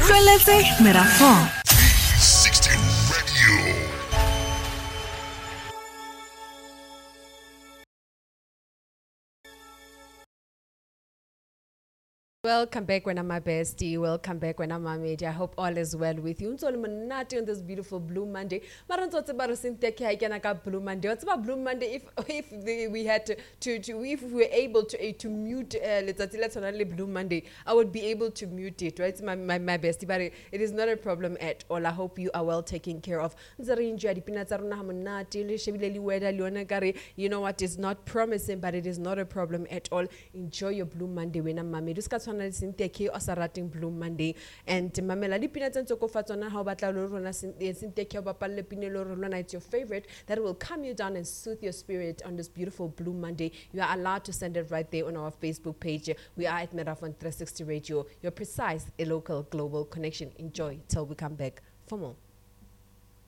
utlweletse Merafong 360 Radio. Welcome back when I'm my bestie. Welcome back when I'm my media. I hope all is well with you. Untso le monate on this beautiful Blue Monday. Mara ntse ba re sente ke ha ikena ka Blue Monday. What's about Blue Monday we had to if we were able to mute letsatsi la tsona le Blue Monday, I would be able to mute it, right? It's my bestie, but it is not a problem at all. I hope you are well taken care of. Ntse re enjoy dipina tsa rona ha monate le shebile le weather le yona kare, you know what, is not promising, but it is not a problem at all. Enjoy your Blue Monday when I'm mame. Cynthia K o sa rateng Blue Monday and mamela dipina tse ntse go fa tsona ha o batla lo rona Cynthia K o bapalle pina lo rona, it's your favorite that will calm you down and soothe your spirit on this beautiful Blue Monday. You are allowed to send it right there on our Facebook page. We are at Merafong 360 Radio, your precise, a local global connection. Enjoy till we come back for more.